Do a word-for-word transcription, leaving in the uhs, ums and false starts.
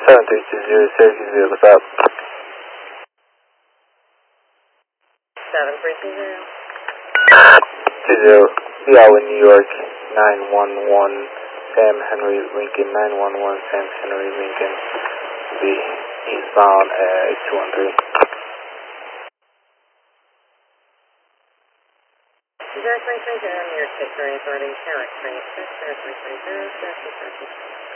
seven three two zero, Syracuse Zero, what's up? seven three two zero. two zero, Iowa, New York, nine one one, Sam Henry Lincoln, nine one one, Sam Henry Lincoln, be eastbound at two one three. zero three three zero, New York State Ferry Authority, Carrick Street, six zero three three zero, Syracuse, Syracuse.